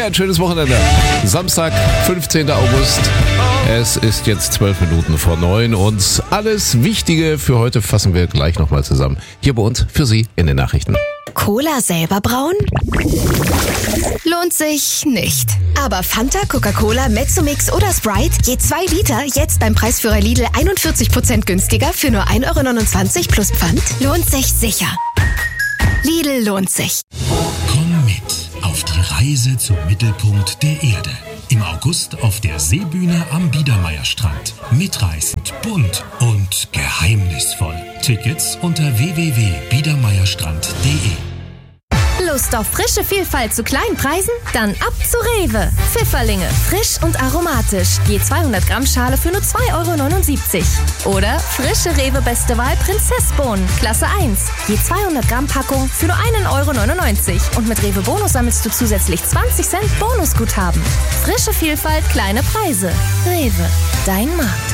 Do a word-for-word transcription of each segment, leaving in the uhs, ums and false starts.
ein schönes Wochenende. Samstag, fünfzehnten August. Es ist jetzt zwölf Minuten vor neun und alles Wichtige für heute fassen wir gleich nochmal zusammen. Hier bei uns für Sie in den Nachrichten. Cola selber brauen? Lohnt sich nicht. Aber Fanta, Coca-Cola, Mezzomix oder Sprite, je zwei Liter, jetzt beim Preisführer Lidl einundvierzig Prozent günstiger für nur ein Euro neunundzwanzig plus Pfand, lohnt sich sicher. Lidl lohnt sich. Komm mit auf die Reise zum Mittelpunkt der Erde. Im August auf der Seebühne am Biedermeierstrand. Mitreißend, bunt und geheimnisvoll. Tickets unter w w w punkt biedermeierstrand punkt de. Lust auf frische Vielfalt zu kleinen Preisen? Dann ab zu Rewe. Pfifferlinge, frisch und aromatisch. Je zweihundert Gramm Schale für nur zwei Euro neunundsiebzig. Oder frische Rewe Beste Wahl Prinzessbohnen, Klasse eins. Je zweihundert Gramm Packung für nur einen Euro neunundneunzig. Und mit Rewe Bonus sammelst du zusätzlich zwanzig Cent Bonusguthaben. Frische Vielfalt, kleine Preise. Rewe, dein Markt.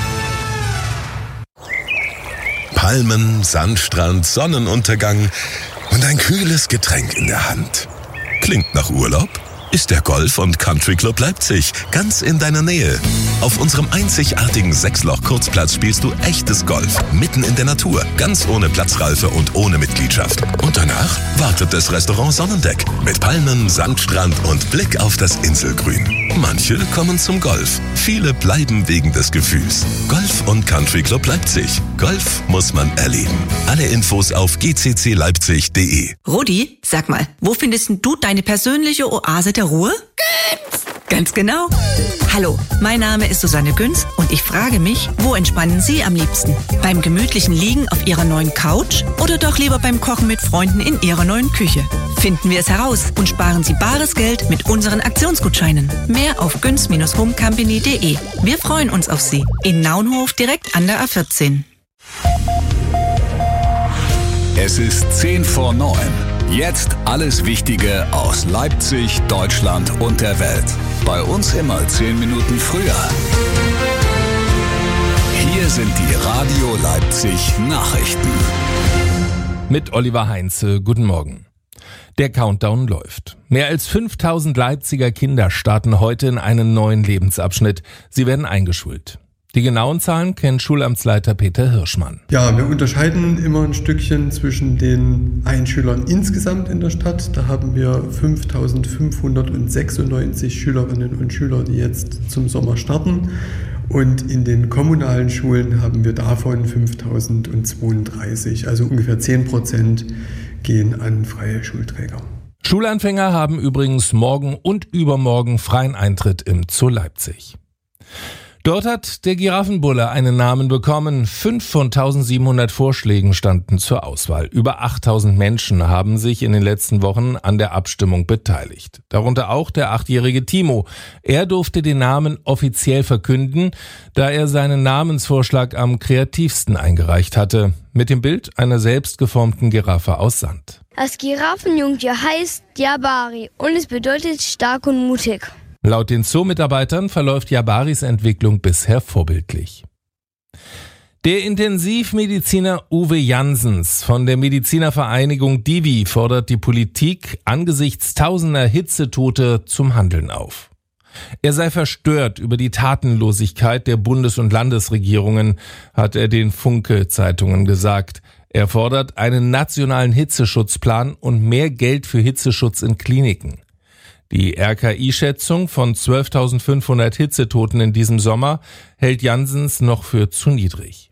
Palmen, Sandstrand, Sonnenuntergang und ein kühles Getränk in der Hand. Klingt nach Urlaub? Ist der Golf- und Country Club Leipzig ganz in deiner Nähe. Auf unserem einzigartigen Sechsloch-Kurzplatz spielst du echtes Golf, mitten in der Natur, ganz ohne Platzreife und ohne Mitgliedschaft. Und danach wartet das Restaurant Sonnendeck mit Palmen, Sandstrand und Blick auf das Inselgrün. Manche kommen zum Golf, viele bleiben wegen des Gefühls. Golf und Country Club Leipzig. Golf muss man erleben. Alle Infos auf g c c leipzig punkt d e. Rudi, sag mal, wo findest du deine persönliche Oase der Ruhe? Günz! Ganz genau. Hallo, mein Name ist Susanne Günz und ich frage mich, wo entspannen Sie am liebsten? Beim gemütlichen Liegen auf Ihrer neuen Couch oder doch lieber beim Kochen mit Freunden in Ihrer neuen Küche? Finden wir es heraus und sparen Sie bares Geld mit unseren Aktionsgutscheinen. Mehr auf günz Bindestrich homecompany punkt de. Wir freuen uns auf Sie. In Naunhof direkt an der A vierzehn. Es ist zehn vor neun. Jetzt alles Wichtige aus Leipzig, Deutschland und der Welt. Bei uns immer zehn Minuten früher. Hier sind die Radio Leipzig Nachrichten. Mit Oliver Heinze, guten Morgen. Der Countdown läuft. Mehr als fünftausend Leipziger Kinder starten heute in einen neuen Lebensabschnitt. Sie werden eingeschult. Die genauen Zahlen kennt Schulamtsleiter Peter Hirschmann. Ja, wir unterscheiden immer ein Stückchen zwischen den Einschülern insgesamt in der Stadt. Da haben wir fünftausendfünfhundertsechsundneunzig Schülerinnen und Schüler, die jetzt zum Sommer starten. Und in den kommunalen Schulen haben wir davon fünftausendzweiunddreißig, also ungefähr zehn Prozent gehen an freie Schulträger. Schulanfänger haben übrigens morgen und übermorgen freien Eintritt im Zoo Leipzig. Dort hat der Giraffenbulle einen Namen bekommen. Fünf von eintausendsiebenhundert Vorschlägen standen zur Auswahl. Über achttausend Menschen haben sich in den letzten Wochen an der Abstimmung beteiligt. Darunter auch der achtjährige Timo. Er durfte den Namen offiziell verkünden, da er seinen Namensvorschlag am kreativsten eingereicht hatte. Mit dem Bild einer selbstgeformten Giraffe aus Sand. Das Giraffenjungtier heißt Jabari und es bedeutet stark und mutig. Laut den Zoo-Mitarbeitern verläuft Jabaris Entwicklung bisher vorbildlich. Der Intensivmediziner Uwe Janssens von der Medizinervereinigung Divi fordert die Politik angesichts tausender Hitzetote zum Handeln auf. Er sei verstört über die Tatenlosigkeit der Bundes- und Landesregierungen, hat er den Funke-Zeitungen gesagt. Er fordert einen nationalen Hitzeschutzplan und mehr Geld für Hitzeschutz in Kliniken. Die R K I-Schätzung von zwölftausendfünfhundert Hitzetoten in diesem Sommer hält Janssens noch für zu niedrig.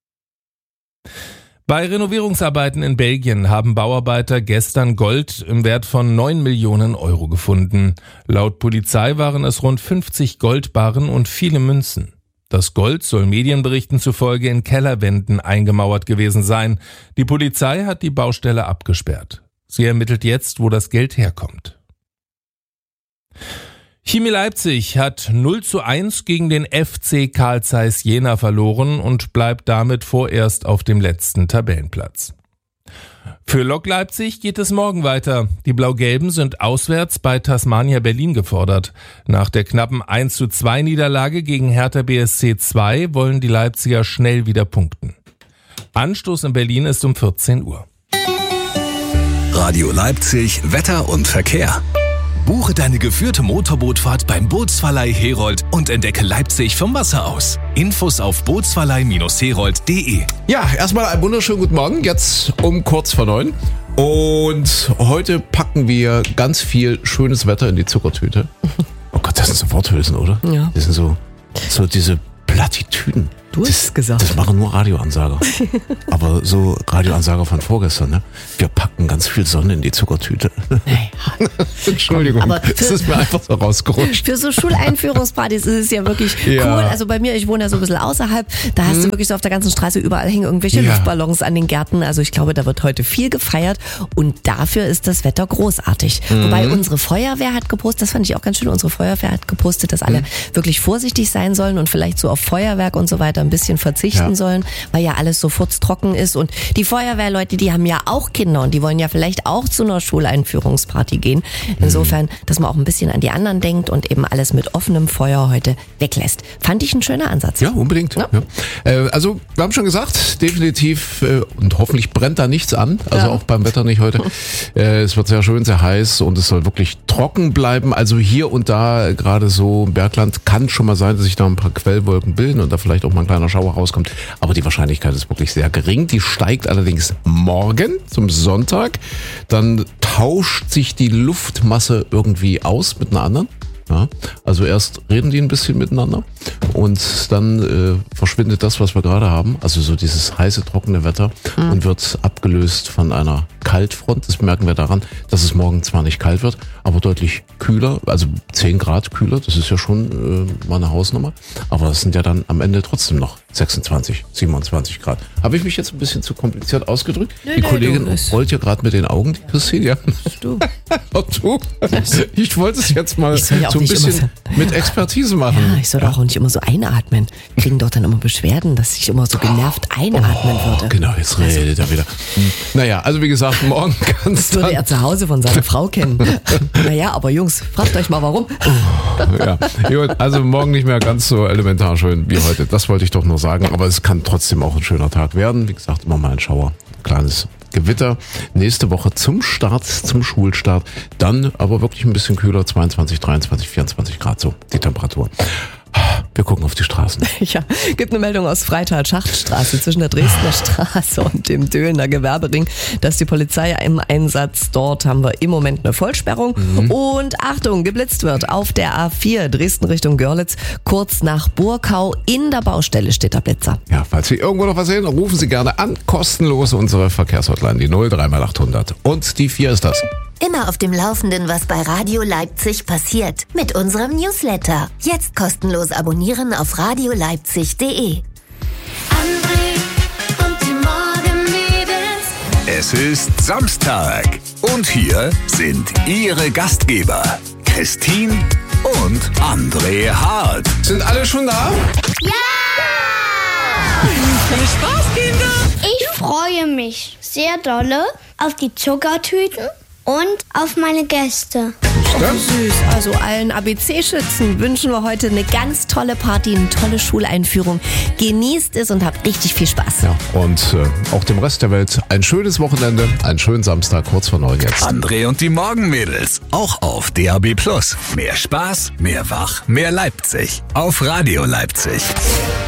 Bei Renovierungsarbeiten in Belgien haben Bauarbeiter gestern Gold im Wert von neun Millionen Euro gefunden. Laut Polizei waren es rund fünfzig Goldbarren und viele Münzen. Das Gold soll Medienberichten zufolge in Kellerwänden eingemauert gewesen sein. Die Polizei hat die Baustelle abgesperrt. Sie ermittelt jetzt, wo das Geld herkommt. Chemie Leipzig hat null zu eins gegen den F C Carl Zeiss Jena verloren und bleibt damit vorerst auf dem letzten Tabellenplatz. Für Lok Leipzig geht es morgen weiter. Die Blau-Gelben sind auswärts bei Tasmania Berlin gefordert. Nach der knappen eins zu zwei Niederlage gegen Hertha B S C zwei wollen die Leipziger schnell wieder punkten. Anstoß in Berlin ist um vierzehn Uhr. Radio Leipzig, Wetter und Verkehr. Buche deine geführte Motorbootfahrt beim Bootsverleih Herold und entdecke Leipzig vom Wasser aus. Infos auf bootsverleih Herold punkt de. Ja, erstmal einen wunderschönen guten Morgen, jetzt um kurz vor neun. Und heute packen wir ganz viel schönes Wetter in die Zuckertüte. Oh Gott, das sind so Worthülsen, oder? Ja. Das sind so, so diese Plattitüden. Du hast es gesagt. Das machen nur Radioansager. Aber so Radioansager von vorgestern, ne? Wir packen ganz viel Sonne in die Zuckertüte. Naja. Entschuldigung, Aber das ist mir einfach so rausgerutscht. Für so Schuleinführungspartys ist es ja wirklich Ja. cool. Also bei mir, ich wohne ja so ein bisschen außerhalb, da hast du wirklich so auf der ganzen Straße überall hängen irgendwelche Ja. Luftballons an den Gärten. Also ich glaube, da wird heute viel gefeiert und dafür ist das Wetter großartig. Wobei unsere Feuerwehr hat gepostet, das fand ich auch ganz schön, unsere Feuerwehr hat gepostet, dass alle wirklich vorsichtig sein sollen und vielleicht so auf Feuerwerk und so weiter ein bisschen verzichten Ja. sollen, weil ja alles so furztrocken ist. Und die Feuerwehrleute, die haben ja auch Kinder und die wollen ja vielleicht auch zu einer Schuleinführungsparty gehen. Insofern, dass man auch ein bisschen an die anderen denkt und eben alles mit offenem Feuer heute weglässt. Fand ich ein schöner Ansatz. Ja, unbedingt. Ja. Ja. Äh, also, wir haben schon gesagt, definitiv äh, und hoffentlich brennt da nichts an. Also Ja. auch beim Wetter nicht heute. äh, es wird sehr schön, sehr heiß und es soll wirklich trocken bleiben. Also hier und da, äh, gerade so im Bergland, kann schon mal sein, dass sich da ein paar Quellwolken bilden und da vielleicht auch mal ein kleiner Schauer rauskommt. Aber die Wahrscheinlichkeit ist wirklich sehr gering. Die steigt allerdings morgen zum Sonntag. Dann tauscht sich die Luftmasse irgendwie aus mit einer anderen. Ja, also erst reden die ein bisschen miteinander und dann äh, verschwindet das, was wir gerade haben, also so dieses heiße, trockene Wetter Mhm. und wird abgelöst von einer Kaltfront. Das merken wir daran, dass es morgen zwar nicht kalt wird, aber deutlich kühler, also zehn Grad kühler, das ist ja schon äh, mal eine Hausnummer, aber es sind ja dann am Ende trotzdem noch sechsundzwanzig, siebenundzwanzig Grad. Habe ich mich jetzt ein bisschen zu kompliziert ausgedrückt? Nee, die nee, Kollegin du, das- rollt ja gerade mit den Augen, die Christine, ja. Du. Und du? Ich wollte es jetzt mal Ich soll ja auch so ein nicht immer bisschen mit Expertise machen. Ja, ich soll doch auch nicht immer so einatmen. Kriegen doch dann immer Beschwerden, dass ich immer so genervt einatmen würde. Genau, jetzt redet er wieder. Hm. Naja, also wie gesagt, morgen kann's Das würde dann... er zu Hause von seiner Frau kennen. Naja, aber Jungs, fragt euch mal warum. Ja, gut, also morgen nicht mehr ganz so elementar schön wie heute. Das wollte ich doch nur sagen. Aber es kann trotzdem auch ein schöner Tag werden. Wie gesagt, immer mal ein Schauer. Kleines Gewitter. Nächste Woche zum Start, zum Schulstart. Dann aber wirklich ein bisschen kühler. zweiundzwanzig, dreiundzwanzig, vierundzwanzig Grad so die Temperatur. Wir gucken auf die Straßen. Ja, gibt eine Meldung aus Freital-Schachtstraße zwischen der Dresdner Straße und dem Döhlener Gewerbering. Da ist die Polizei im Einsatz. Dort haben wir im Moment eine Vollsperrung. Mhm. Und Achtung, geblitzt wird auf der A vier Dresden Richtung Görlitz. Kurz nach Burkau in der Baustelle steht der Blitzer. Ja, falls Sie irgendwo noch was sehen, rufen Sie gerne an. Kostenlos unsere Verkehrshotline, die null drei mal achthundert. Und die vier ist das. Immer auf dem Laufenden, was bei Radio Leipzig passiert. Mit unserem Newsletter. Jetzt kostenlos abonnieren auf radio leipzig punkt de. André und die Morgenmädels. Es ist Samstag und hier sind Ihre Gastgeber Christine und André Hart. Sind alle schon da? Viel Spaß, Kinder! Ich freue mich sehr dolle auf die Zuckertüten und auf meine Gäste. Süß. Also allen A B C-Schützen wünschen wir heute eine ganz tolle Party, eine tolle Schuleinführung. Genießt es und habt richtig viel Spaß. Ja, und äh, auch dem Rest der Welt ein schönes Wochenende, einen schönen Samstag, kurz vor neun jetzt. André und die Morgenmädels, auch auf D A B Plus. Mehr Spaß, mehr Wach, mehr Leipzig. Auf Radio Leipzig.